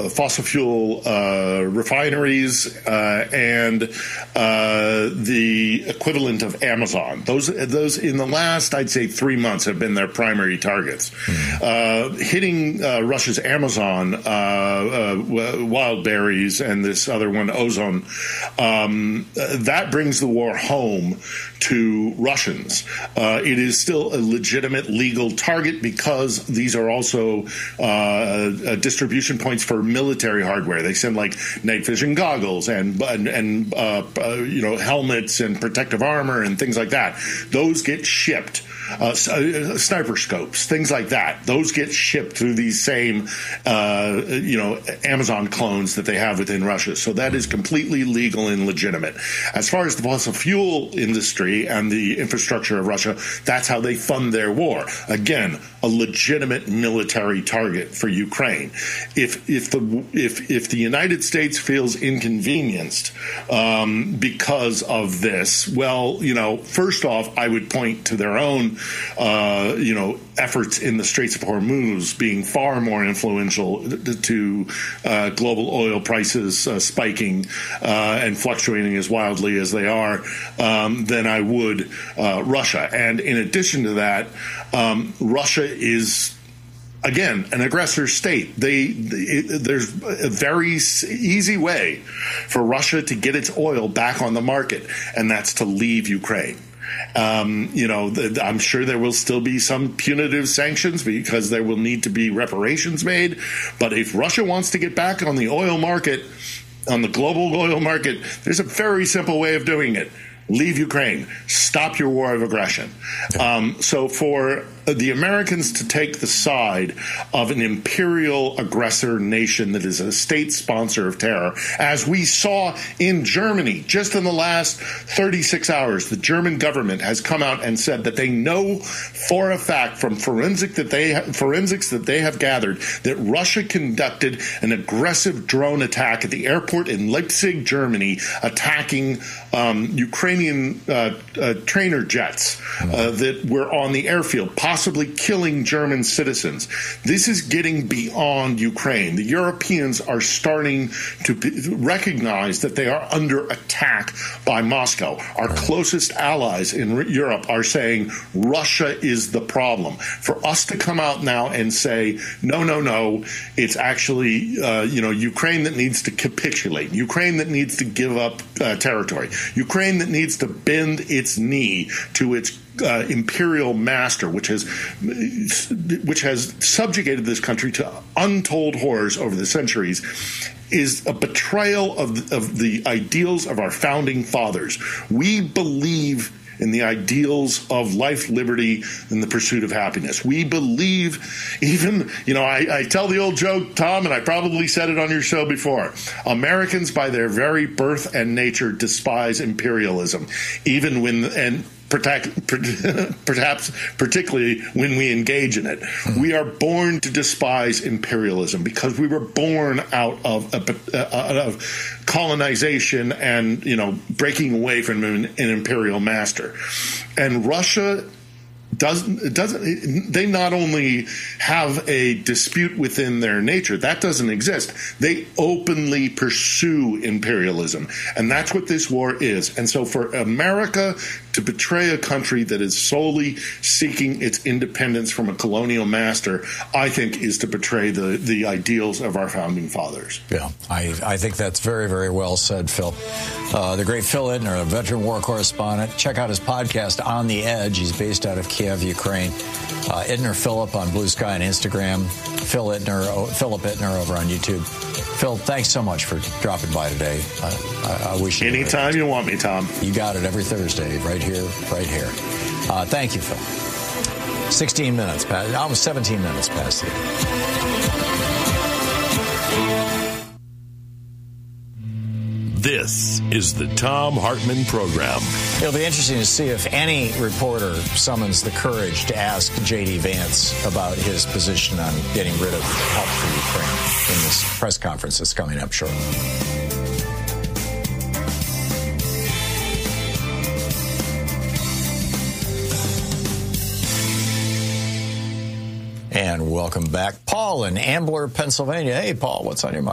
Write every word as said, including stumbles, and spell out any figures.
uh, fossil fuel uh, refineries uh, and uh, the equivalent of Amazon. Those, those in the last, I'd say, three months have been their primary targets. Mm-hmm. Uh, hitting uh, Russia's Amazon, uh, uh, wild berries, and this other one, ozone, um, that brings the war home to Russians. Uh, it is still a legitimate legal target because these are also uh, uh, distribution points for military hardware. They send like night vision goggles and and, and uh, uh, you know helmets and protective armor and things like that. Those get shipped. Uh, sniper scopes, things like that. Those get shipped through these same, uh, you know, Amazon clones that they have within Russia. So that is completely legal and legitimate. As far as the fossil fuel industry and the infrastructure of Russia, that's how they fund their war. Again, a legitimate military target for Ukraine. If if the if if the United States feels inconvenienced um, because of this, well, you know, first off, I would point to their own. Uh, you know, efforts in the Straits of Hormuz being far more influential to uh, global oil prices uh, spiking uh, and fluctuating as wildly as they are um, than I would uh, Russia. And in addition to that, um, Russia is, again, an aggressor state. They, they, there's a very easy way for Russia to get its oil back on the market, and that's to leave Ukraine. Um, you know, the, I'm sure there will still be some punitive sanctions because there will need to be reparations made. But if Russia wants to get back on the oil market, on the global oil market, there's a very simple way of doing it. Leave Ukraine. Stop your war of aggression. Um, so for the Americans to take the side of an imperial aggressor nation that is a state sponsor of terror, as we saw in Germany just in the last thirty-six hours, the German government has come out and said that they know for a fact from forensic that they ha- forensics that they have gathered that Russia conducted an aggressive drone attack at the airport in Leipzig, Germany, attacking um, Ukrainian uh, uh, trainer jets uh, that were on the airfield, possibly killing German citizens. This is getting beyond Ukraine. The Europeans are starting to be, recognize that they are under attack by Moscow. Our closest allies in Europe are saying Russia is the problem. For us to come out now and say, no, no, no, it's actually uh, you know Ukraine that needs to capitulate, Ukraine that needs to give up uh, territory, Ukraine that needs to bend its knee to its Uh, imperial master, which has which has subjugated this country to untold horrors over the centuries, is a betrayal of the, of the ideals of our founding fathers. We believe in the ideals of life, liberty, and the pursuit of happiness. We believe, even, you know, I, I tell the old joke, Tom, and I probably said it on your show before, Americans by their very birth and nature despise imperialism, even when, and Protect, perhaps particularly when we engage in it. We are born to despise imperialism because we were born out of, uh, out of colonization and, you know, breaking away from an, an imperial master. And Russia doesn't doesn't they not only have a dispute within their nature, that doesn't exist. They openly pursue imperialism, and that's what this war is. And so for America to betray a country that is solely seeking its independence from a colonial master, I think is to betray the, the ideals of our founding fathers. Yeah, I, I think that's very, very well said, Phil. Uh, the great Phil Ittner, a veteran war correspondent. Check out his podcast, On the Edge. He's based out of Kiev, Ukraine. Uh, Ittner Philip on Blue Sky and Instagram. Phil Ittner, oh, Philip Ittner over on YouTube. Phil, thanks so much for dropping by today. Uh, I, I wish you anytime you want me, Tom. You got it every Thursday, right here, right here. Uh, thank you, Phil. sixteen minutes past, almost seventeen minutes past the This is the Thom Hartmann Program. It'll be interesting to see if any reporter summons the courage to ask J D. Vance about his position on getting rid of help for Ukraine in this press conference that's coming up shortly. And welcome back. Paul in Ambler, Pennsylvania. Hey, Paul, what's on your mind?